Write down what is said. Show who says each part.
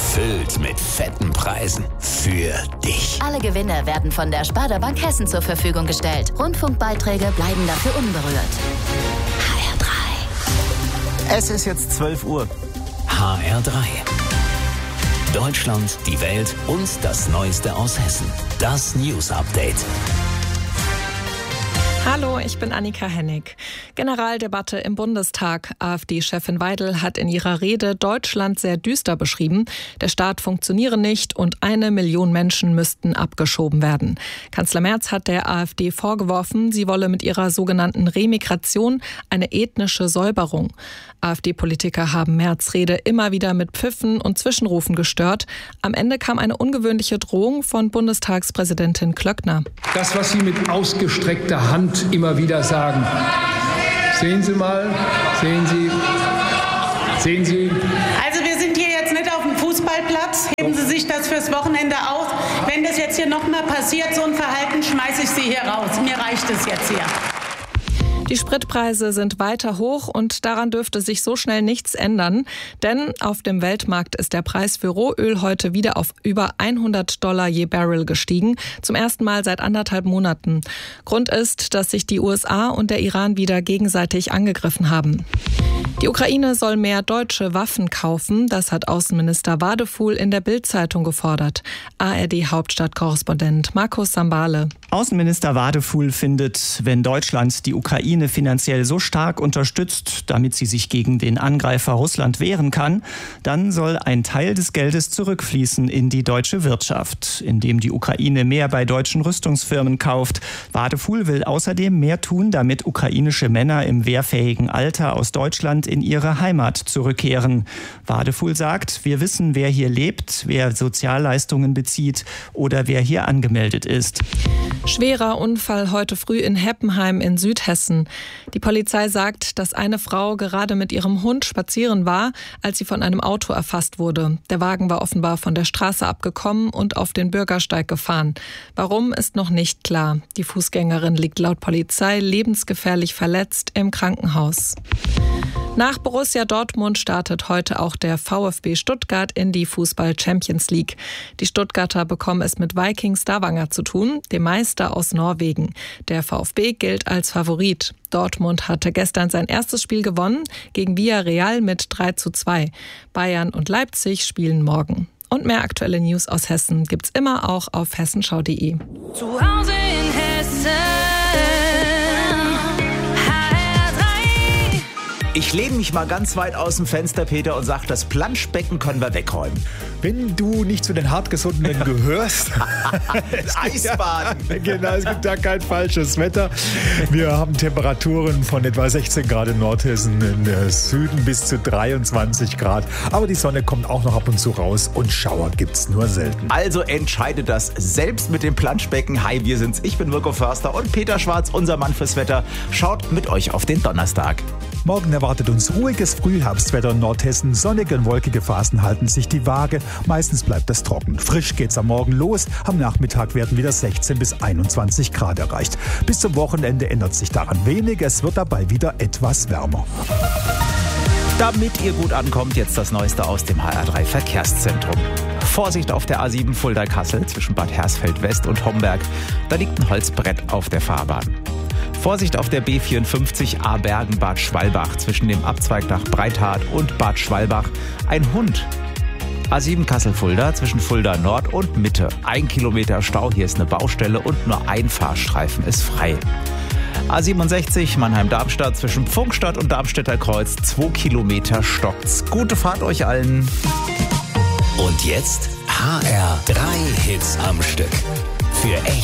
Speaker 1: gefüllt mit fetten Preisen für dich.
Speaker 2: Alle Gewinne werden von der Sparda Bank Hessen zur Verfügung gestellt. Rundfunkbeiträge bleiben dafür unberührt. HR3.
Speaker 3: Es ist jetzt 12 Uhr.
Speaker 1: HR3. Deutschland, die Welt und das Neueste aus Hessen. Das News Update.
Speaker 4: Hallo, ich bin Annika Hennig. Generaldebatte im Bundestag. AfD-Chefin Weidel hat in ihrer Rede Deutschland sehr düster beschrieben. Der Staat funktioniere nicht und 1 Million Menschen müssten abgeschoben werden. Kanzler Merz hat der AfD vorgeworfen, sie wolle mit ihrer sogenannten Remigration eine ethnische Säuberung. AfD-Politiker haben Merz' Rede immer wieder mit Pfiffen und Zwischenrufen gestört. Am Ende kam eine ungewöhnliche Drohung von Bundestagspräsidentin Klöckner.
Speaker 5: Das, was Sie mit ausgestreckter Hand immer wieder sagen. Sehen Sie mal, sehen Sie.
Speaker 6: Also wir sind hier jetzt nicht auf dem Fußballplatz. Heben Sie sich das fürs Wochenende auf. Wenn das jetzt hier nochmal passiert, so ein Verhalten, schmeiße ich Sie hier raus. Mir reicht es jetzt hier.
Speaker 4: Die Spritpreise sind weiter hoch und daran dürfte sich so schnell nichts ändern, denn auf dem Weltmarkt ist der Preis für Rohöl heute wieder auf über $100 je Barrel gestiegen, zum ersten Mal seit 1,5 Monaten. Grund ist, dass sich die USA und der Iran wieder gegenseitig angegriffen haben. Die Ukraine soll mehr deutsche Waffen kaufen, das hat Außenminister Wadefuhl in der Bild-Zeitung gefordert. ARD-Hauptstadtkorrespondent Markus Sambale.
Speaker 3: Außenminister Wadefuhl findet, wenn Deutschland die Ukraine finanziell so stark unterstützt, damit sie sich gegen den Angreifer Russland wehren kann, dann soll ein Teil des Geldes zurückfließen in die deutsche Wirtschaft, indem die Ukraine mehr bei deutschen Rüstungsfirmen kauft. Wadefuhl will außerdem mehr tun, damit ukrainische Männer im wehrfähigen Alter aus Deutschland in ihre Heimat zurückkehren. Wadefuhl sagt, wir wissen, wer hier lebt, wer Sozialleistungen bezieht oder wer hier angemeldet ist.
Speaker 4: Schwerer Unfall heute früh in Heppenheim in Südhessen. Die Polizei sagt, dass eine Frau gerade mit ihrem Hund spazieren war, als sie von einem Auto erfasst wurde. Der Wagen war offenbar von der Straße abgekommen und auf den Bürgersteig gefahren. Warum, ist noch nicht klar. Die Fußgängerin liegt laut Polizei lebensgefährlich verletzt im Krankenhaus. Nach Borussia Dortmund startet heute auch der VfB Stuttgart in die Fußball-Champions League. Die Stuttgarter bekommen es mit Viking Stavanger zu tun, dem Meister aus Norwegen. Der VfB gilt als Favorit. Dortmund hatte gestern sein erstes Spiel gewonnen, gegen Villarreal mit 3:2. Bayern und Leipzig spielen morgen. Und mehr aktuelle News aus Hessen gibt's immer auch auf hessenschau.de.
Speaker 7: Zu Hause in Hessen.
Speaker 8: Ich lehne mich mal ganz weit aus dem Fenster, Peter, und sage, das Planschbecken können wir wegräumen.
Speaker 9: Wenn du nicht zu den Hartgesundenen gehörst.
Speaker 8: Eisbaden.
Speaker 9: Genau, es gibt da kein falsches Wetter. Wir haben Temperaturen von etwa 16 Grad in Nordhessen, im Süden bis zu 23 Grad. Aber die Sonne kommt auch noch ab und zu raus und Schauer gibt's nur selten.
Speaker 8: Also entscheidet das selbst mit dem Planschbecken. Hi, wir sind's. Ich bin Mirko Förster und Peter Schwarz, unser Mann fürs Wetter, schaut mit euch auf den Donnerstag.
Speaker 9: Morgen erwartet uns ruhiges Frühherbstwetter in Nordhessen. Sonnige und wolkige Phasen halten sich die Waage. Meistens bleibt es trocken. Frisch geht's am Morgen los. Am Nachmittag werden wieder 16 bis 21 Grad erreicht. Bis zum Wochenende ändert sich daran wenig. Es wird dabei wieder etwas wärmer.
Speaker 8: Damit ihr gut ankommt, jetzt das Neueste aus dem HR3 Verkehrszentrum. Vorsicht auf der A7 Fulda-Kassel zwischen Bad Hersfeld West und Homberg. Da liegt ein Holzbrett auf der Fahrbahn. Vorsicht auf der B54 A-Bergen-Bad Schwalbach zwischen dem Abzweig nach Breithart und Bad Schwalbach. Ein Hund. A7 Kassel-Fulda zwischen Fulda Nord und Mitte. 1 Kilometer Stau, hier ist eine Baustelle und nur ein Fahrstreifen ist frei. A67 Mannheim-Darmstadt zwischen Pfungstadt und Darmstädter Kreuz. 2 Kilometer stockt's. Gute Fahrt euch allen.
Speaker 1: Und jetzt HR3 Hits am Stück. Für echt